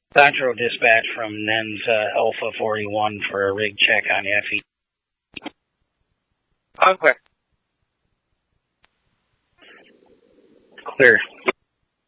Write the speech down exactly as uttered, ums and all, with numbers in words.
Central dispatch from N E N S uh, Alpha forty-one for a rig check on F E. I'm clear. Clear.